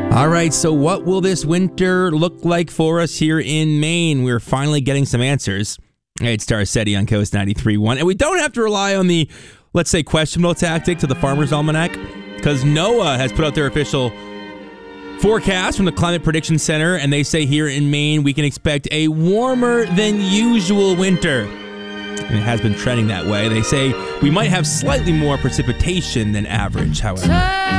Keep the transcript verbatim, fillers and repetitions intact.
All right, so what will this winter look like for us here in Maine? We're finally getting some answers. Hey, it's Starsetti on Coast ninety-three point one, and we don't have to rely on the, let's say, questionable tactic to the Farmer's Almanac, because NOAA has put out their official forecast from the Climate Prediction Center, and they say here in Maine we can expect a warmer than usual winter. And it has been trending that way. They say we might have slightly more precipitation than average, however.